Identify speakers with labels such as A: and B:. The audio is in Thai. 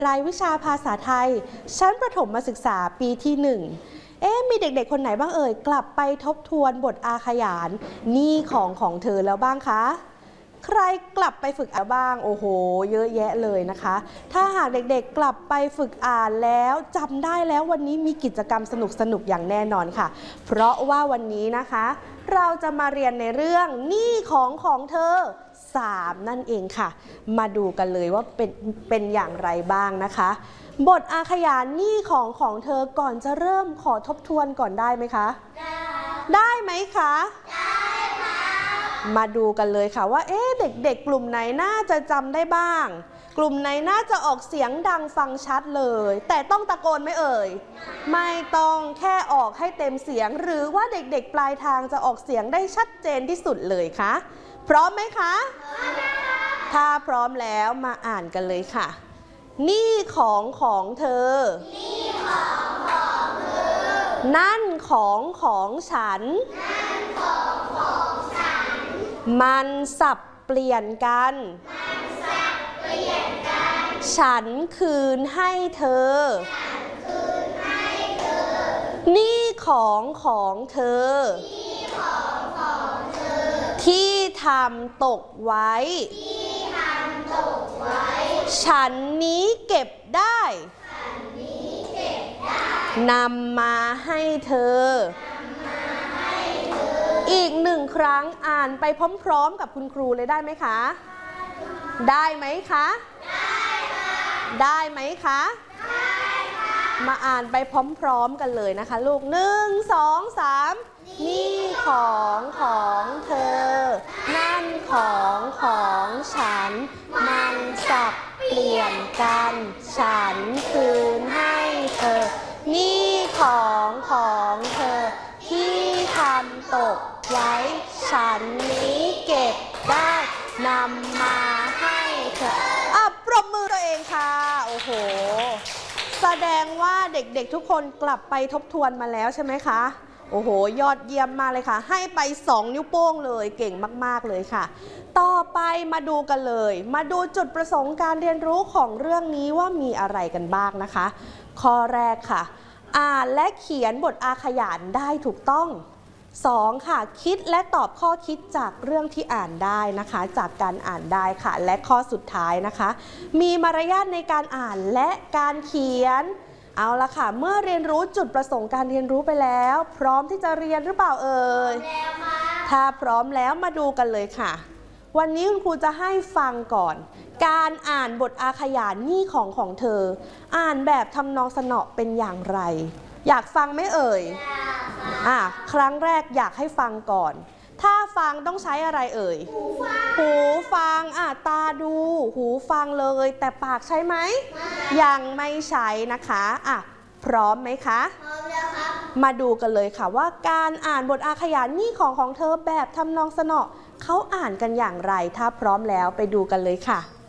A: รายวิชาภาษาไทยชั้นประถมศึกษาปีที่1มีเด็กๆคนไหนบ้างเอ่ยกลับไปทบทวนบทอาขยานนี่ของเธอแล้วบ้างคะใครกลับไปฝึกอ่านบ้างโอ้โหเยอะแยะเลยนะคะถ้าหากเด็กๆกลับไปฝึกอ่านแล้วจำได้แล้ววันนี้มีกิจกรรมสนุกอย่างแน่นอนค่ะเพราะว่าวันนี้นะคะเราจะมาเรียนในเรื่องนี่ของเธอ3นั่นเองค่ะมาดูกันเลยว่าเป็นอย่างไรบ้างนะคะบทอาขยานนี่ของเธอก่อนจะเริ่มขอทบทวนก่อนได้ไหมคะได้ไหมคะได้ค่ะมาดูกันเลยค่ะว่าเด็กๆกลุ่มไหนน่าจะจำได้บ้างกลุ่มไหนน่าจะออกเสียงดังฟังชัดเลยแต่ต้องตะโกนไหมเอ่ยไม่ต้องแค่ออกให้เต็มเสียงหรือว่าเด็กๆปลายทางจะออกเสียงได้ชัดเจนที่สุดเลยคะพร้อมไหมคะถ้าพร้อมแล้วมาอ่านกันเลยค่ะนี่ของเธอนี่ของเธอนั่นของฉันนั่นของฉันมันสับเปลี่ยนกันมันสับเปลี่ยนกันฉันคืนให้เธอฉันคืนให้เธอนี่ของเธอนี่ของเธอที่ทำตกไว้ที่ทำตกไว้ฉันนี้เก็บได้ฉันนี้เก็บได้นำมาให้เธอนำมาให้เธออีก1 ครั้งอ่านไปพร้อมๆกับคุณครูเลยได้ไหมคะได้ไหมคะได้ค่ะได้ไหมคะได้ค่ะมาอ่านไปพร้อมๆกันเลยนะคะลูก1 2 3นี่ของเธอนั่นของฉันมันสับเปลี่ยนกันฉันคืนให้เธอนี่ของเธอที่ทำตกไว้ฉันนี้เก็บได้นำมาให้เธอปรบมือตัวเองค่ะโอ้โหแสดงว่าเด็กๆทุกคนกลับไปทบทวนมาแล้วใช่ไหมคะโอ้โหยอดเยี่ยมมากเลยค่ะให้ไป2 นิ้วโป้งเลยเก่งมากๆเลยค่ะต่อไปมาดูกันเลยมาดูจุดประสงค์การเรียนรู้ของเรื่องนี้ว่ามีอะไรกันบ้างนะคะข้อแรกค่ะอ่านและเขียนบทอาขยานได้ถูกต้อง2ค่ะคิดและตอบข้อคิดจากเรื่องที่อ่านได้นะคะจากการอ่านได้ค่ะและข้อสุดท้ายนะคะมีมารยาทในการอ่านและการเขียนเอาละค่ะเมื่อเรียนรู้จุดประสงค์การเรียนรู้ไปแล้วพร้อมที่จะเรียนหรือเปล่าเอ่ยถ้าพร้อมแล้วมาดูกันเลยค่ะวันนี้คุณครูจะให้ฟังก่อนการอ่านบทอาขยานนี่ของเธออ่านแบบทำนองสนอเป็นอย่างไรอยากฟังไหมเอ่ยครั้งแรกอยากให้ฟังก่อนถ้าฟังต้องใช้อะไรเอ่ยหูฟังตาดูหูฟังเลยแต่ปากใช้ไหมยังไม่ใช้นะคะพร้อมไหมคะพร้อมแล้วครับมาดูกันเลยค่ะว่าการอ่านบทอาขยานนี่ของเธอแบบทำนองสนอเขาอ่านกันอย่างไรถ้าพร้อมแล้วไปดูกันเลยค่ะ